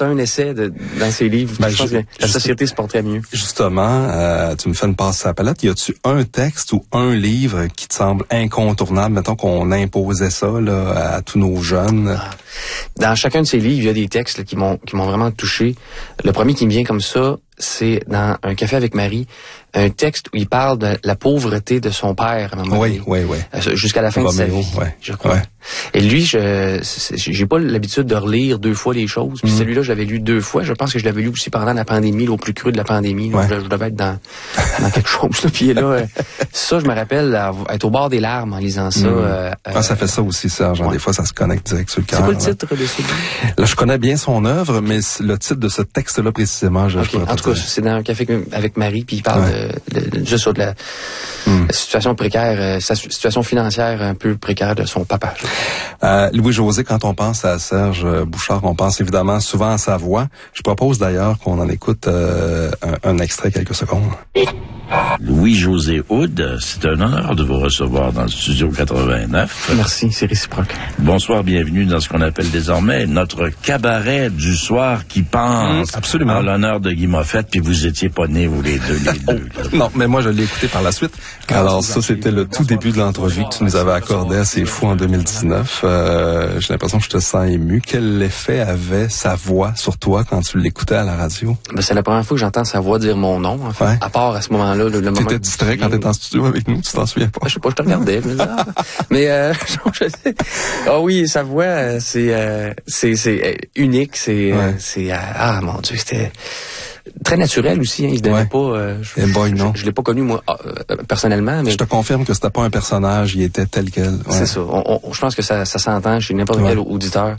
c'est un essai dans ses livres. Je pense que la société se porterait mieux. Justement, tu me fais une passe à la palette. Y a-tu un texte ou un livre qui te semble incontournable? Mettons qu'on imposait ça là, à tous nos jeunes. Dans chacun de ces livres, il y a des textes là, qui m'ont vraiment touché. Le premier qui me vient comme ça, c'est dans Un café avec Marie, un texte où il parle de la pauvreté de son père à un moment donné. Oui. Jusqu'à la fin de sa vie, je crois. Ouais. Et lui, j'ai pas l'habitude de relire 2 fois les choses. Puis celui-là, je l'avais lu 2 fois. Je pense que je l'avais lu aussi pendant la pandémie, là, au plus creux de la pandémie. Là, je devais être dans quelque chose. Là. Puis là, ça, je me rappelle être au bord des larmes en lisant ça. Ça fait ça aussi, Serge. Des fois, ça se connecte direct sur le cœur. C'est quoi le titre de ce livre? Là, je connais bien son œuvre, mais le titre de ce texte-là précisément, en tout cas, c'est dans Un café avec Marie, puis il parle juste de la situation précaire, sa situation financière un peu précaire de son papa. Louis-José, quand on pense à Serge Bouchard, on pense évidemment souvent à sa voix. Je propose d'ailleurs qu'on en écoute un extrait, quelques secondes. Louis-José Hood, c'est un honneur de vous recevoir dans le studio 89. Merci, c'est réciproque. Bonsoir, bienvenue dans ce qu'on appelle désormais notre cabaret du soir qui pense absolument. En l'honneur de Guy Moffett, puis vous étiez pas nés, vous les deux. Non, mais moi je l'ai écouté par la suite. Alors ça, c'était le tout début de l'entrevue que tu nous avais accordé à C'est Fou en 2019. J'ai l'impression que je te sens ému. Quel effet avait sa voix sur toi quand tu l'écoutais à la radio? C'est la première fois que j'entends sa voix dire mon nom, en fait. À part à ce moment-là. T'étais distrait quand t'étais en studio avec nous, tu t'en souviens pas? Je sais pas, je te regardais. Mais je sais. Ah oui, sa voix, c'est unique, mon Dieu, c'était très naturel aussi, hein. Il se donnait pas. Je l'ai pas connu moi personnellement, mais je te confirme que c'était pas un personnage, il était tel quel. Ouais. C'est ça. Je pense que ça s'entend chez n'importe quel auditeur.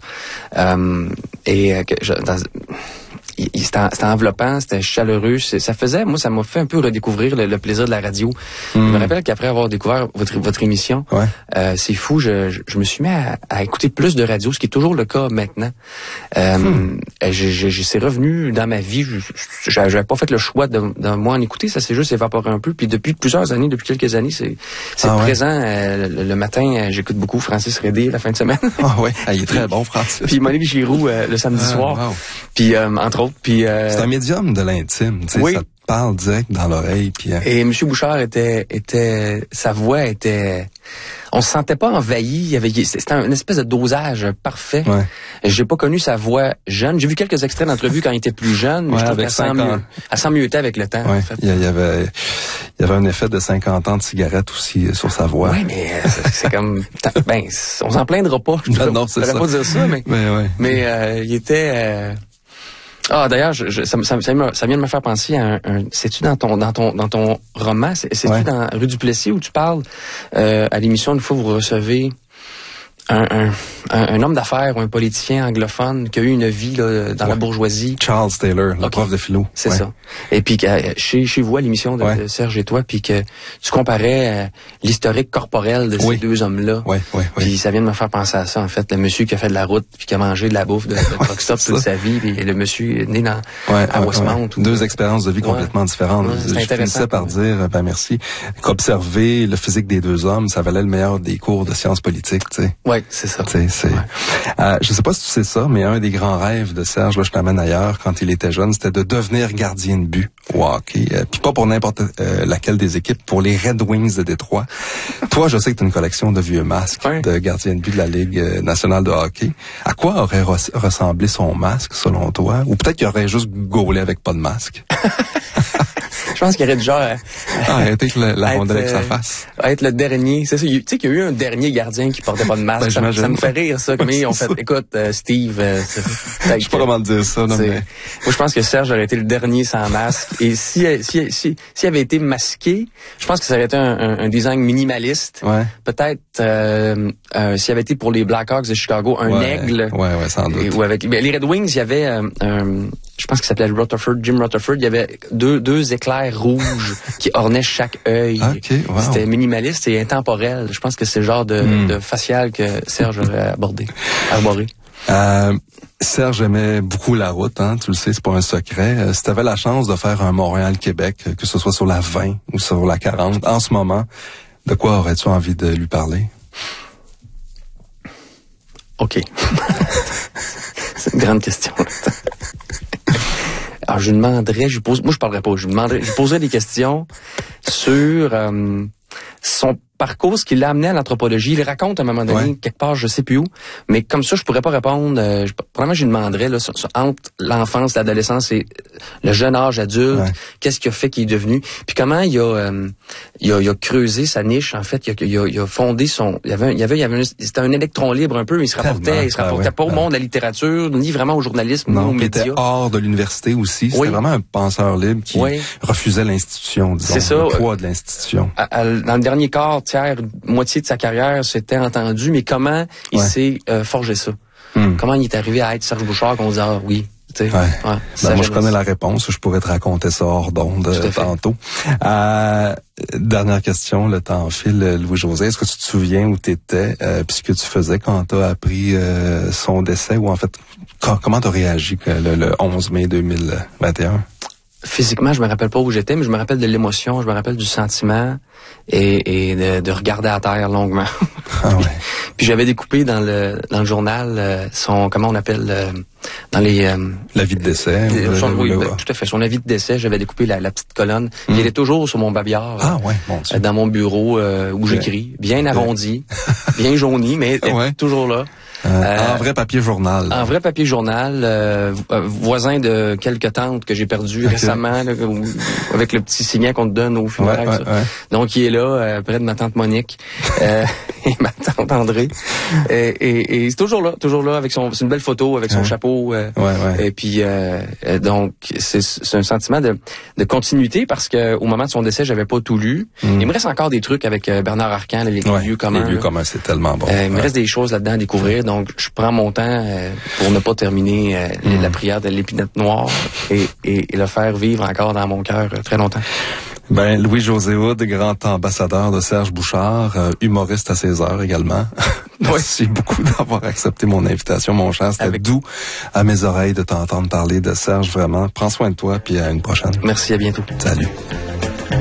C'était enveloppant, c'était chaleureux. Ça m'a fait un peu redécouvrir le plaisir de la radio. Je me rappelle qu'après avoir découvert votre émission, C'est Fou, je me suis mis à écouter plus de radio, ce qui est toujours le cas maintenant. C'est revenu dans ma vie. J'avais pas fait le choix de moi en écouter, ça s'est juste évaporé un peu. Puis depuis quelques années, c'est présent. Le matin, j'écoute beaucoup Francis Redé la fin de semaine. Il est très bon, Francis. Puis Monique Giroux le samedi soir. Wow. Puis entre autres. Puis c'est un médium de l'intime, tu sais, ça te parle direct dans l'oreille. Puis et M. Bouchard sa voix était, on se sentait pas envahi. C'était une espèce de dosage parfait. Ouais. J'ai pas connu sa voix jeune. J'ai vu quelques extraits d'entrevues quand il était plus jeune, mais je trouve qu'elle s'emmietait avec le temps. Ouais. En fait. Il y avait un effet de 50 ans de cigarette aussi sur sa voix. Oui, mais c'est comme, on s'en plaindra pas. Non, c'est ça. Je pas dire ça, mais il était. D'ailleurs, ça vient de me faire penser à c'est-tu dans ton roman, c'est-tu dans Rue du Plessis où tu parles à l'émission une fois vous recevez un homme d'affaires ou un politicien anglophone qui a eu une vie là, dans la bourgeoisie. Charles Taylor, le prof de philo. C'est ça. Et puis chez vous à l'émission de Serge et toi, puis que tu comparais l'historique corporel de ces deux hommes-là. Puis ça vient de me faire penser à ça en fait, le monsieur qui a fait de la route puis qui a mangé de la bouffe de truck stop toute sa vie, puis le monsieur né à Westmount. Deux expériences de vie complètement différentes. Je finissais par dire merci. Qu'observer le physique des deux hommes, ça valait le meilleur des cours de sciences politiques, tu sais. Oui, c'est ça. Je sais pas si tu sais ça, mais un des grands rêves de Serge, là, je t'amène ailleurs, quand il était jeune, c'était de devenir gardien de but au hockey. Puis pas pour n'importe laquelle des équipes, pour les Red Wings de Détroit. Toi, je sais que tu as une collection de vieux masques de gardien de but de la Ligue nationale de hockey. À quoi aurait ressemblé son masque, selon toi? Ou peut-être qu'il aurait juste gaulé avec pas de masque? Je pense qu'il aurait du genre arrêter la rondelle avec sa face. Être le dernier. C'est ça. Tu sais qu'il y a eu un dernier gardien qui portait pas de masque. Ça me fait rire, ça. Comme ils ont fait, écoute, Steve. Je sais pas comment te dire ça, non, mais. Moi, je pense que Serge aurait été le dernier sans masque. Et s'il avait été masqué, je pense que ça aurait été un design minimaliste. Ouais. Peut-être, s'il avait été pour les Blackhawks de Chicago, un aigle. Ouais, sans doute. Ou avec, les Red Wings, il y avait, je pense qu'il s'appelait Jim Rutherford. Il y avait deux éclairs rouges qui ornaient chaque œil. Okay, wow. C'était minimaliste et intemporel. Je pense que c'est le genre de facial que Serge aurait arboré. Serge aimait beaucoup la route, hein, tu le sais, c'est pas un secret. Si tu avais la chance de faire un Montréal-Québec, que ce soit sur la 20 ou sur la 40, en ce moment, de quoi aurais-tu envie de lui parler? OK. C'est une grande question. Alors, je lui demanderais, moi, je parlerais pas, je poserais des questions sur son parcours, ce qui l'a amené à l'anthropologie. Il raconte à un moment donné, quelque part, je sais plus où, mais comme ça, je pourrais pas répondre. Probablement, je lui demanderais, là, entre l'enfance, l'adolescence et le jeune âge adulte, qu'est-ce qu'il a fait qu'il est devenu, puis comment il a creusé sa niche, en fait. Il a fondé son... c'était un électron libre un peu, il se rapportait pas au monde de la littérature, ni vraiment au journalisme, ni aux médias. Il était hors de l'université aussi. C'était vraiment un penseur libre qui refusait l'institution, disons, le poids de l'institution. Dans le dernier quart, moitié de sa carrière s'était entendu, mais comment il s'est forgé ça? Comment il est arrivé à être Serge Bouchard qu'on dit oui. Moi, je connais la réponse. Je pourrais te raconter ça hors d'onde tantôt. Dernière question, le temps file. Louis-José, est-ce que tu te souviens où tu étais puis ce que tu faisais quand tu as appris son décès, ou en fait, comment tu as réagi le 11 mai 2021? Physiquement, je me rappelle pas où j'étais, mais je me rappelle de l'émotion, je me rappelle du sentiment et de regarder à terre longuement. Puis j'avais découpé dans le journal son, comment on appelle, dans les... l'avis de décès. Tout à fait. Son avis de décès, j'avais découpé la petite colonne. Il était toujours sur mon babillard. Dans mon bureau où j'écris. Bien arrondi, bien jauni, mais toujours là. En vrai papier journal. En vrai papier journal, voisin de quelques tantes que j'ai perdues récemment, là, avec le petit signet qu'on te donne au funérailles. Donc, il est là, près de ma tante Monique et ma tante André. Et c'est toujours là, avec c'est une belle photo, avec son chapeau. Et puis, donc, c'est un sentiment de continuité, parce que au moment de son décès, j'avais pas tout lu. Il me reste encore des trucs avec Bernard Arcan, les lieux communs. Les lieux communs, c'est tellement bon. Il me reste des choses là-dedans à découvrir. Donc, je prends mon temps pour ne pas terminer la prière de l'épinette noire et le faire vivre encore dans mon cœur très longtemps. Louis-José Hood, grand ambassadeur de Serge Bouchard, humoriste à ses heures également. Merci beaucoup d'avoir accepté mon invitation, mon cher. C'était doux à mes oreilles de t'entendre parler de Serge, vraiment. Prends soin de toi, puis à une prochaine. Merci, à bientôt. Salut.